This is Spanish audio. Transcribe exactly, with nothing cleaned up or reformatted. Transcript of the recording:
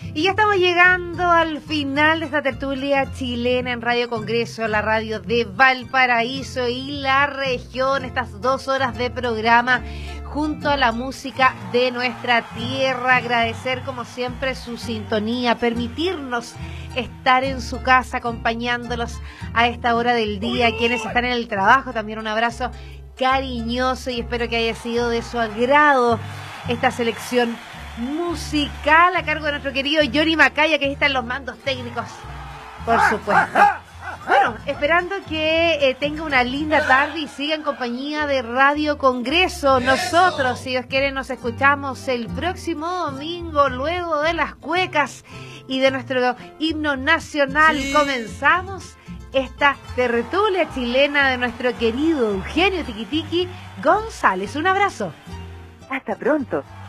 Y ya estamos llegando al final de esta tertulia chilena en Radio Congreso, la radio de Valparaíso y la región. Estas dos horas de programa junto a la música de nuestra tierra. Agradecer como siempre su sintonía, permitirnos estar en su casa acompañándolos a esta hora del día. Quienes están en el trabajo, también un abrazo cariñoso y espero que haya sido de su agrado esta selección musical a cargo de nuestro querido Johnny Macaya, que está en los mandos técnicos, por supuesto. Bueno, esperando que eh, tenga una linda tarde y siga en compañía de Radio Congreso. Nosotros, si Dios quiere, nos escuchamos el próximo domingo, luego de las cuecas y de nuestro himno nacional. Sí. Comenzamos esta tertulia chilena de nuestro querido Eugenio Tiquitiqui González. Un abrazo. Hasta pronto.